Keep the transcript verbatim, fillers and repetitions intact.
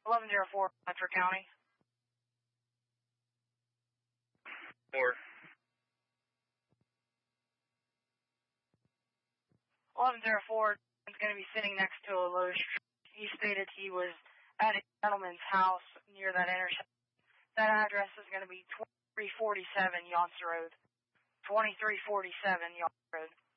eleven oh four, Metro County. Four. eleven oh four is going to be sitting next to a Lowe's. He stated he was at a gentleman's house near that intersection. That address is going to be twenty-three forty-seven Yonce Road. twenty-three forty-seven Yonce Road.